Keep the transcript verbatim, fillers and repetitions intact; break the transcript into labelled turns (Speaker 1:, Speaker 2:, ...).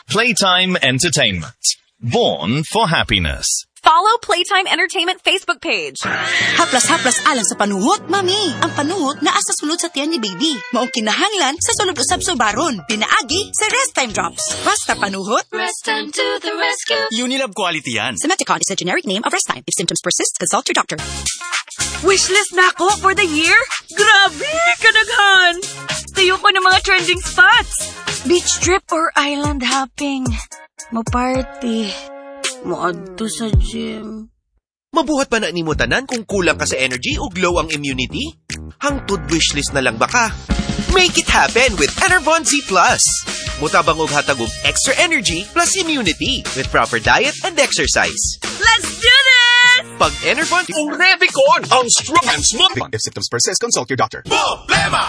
Speaker 1: Playtime Entertainment. Born for happiness.
Speaker 2: Follow Playtime Entertainment Facebook page.
Speaker 3: Haplas-haplas alang sa panuhot, mami. Ang panuhot naa sa sulod sa tiyan ni baby. Maong kinahanglan sa sulod usab sa baron. Pinaagi sa Rest Time Drops. Basta panuhot.
Speaker 4: Rest Time to the rescue.
Speaker 5: Unilab quality yan.
Speaker 3: Simeticon is a generic name of Rest Time. If symptoms persist, consult your doctor.
Speaker 2: Wishlist na ako for the year? Grabe, kanaghan! Tayo ko ng mga trending spots. Beach trip or island hopping. Mo-party. Mo-adto sa gym.
Speaker 6: Mabuhat pa na ni mo tanan kung kulang ka sa energy o glow ang immunity? Hangtod wishlist na lang baka? Make it happen with Enervon Z Plus. Mutabang og hatag og extra energy plus immunity with proper diet and exercise.
Speaker 2: Let's do this!
Speaker 6: Pag Enervon,
Speaker 7: Kung Revicon, ang strong and smooth.
Speaker 5: If symptoms persist, consult your doctor.
Speaker 7: Problema!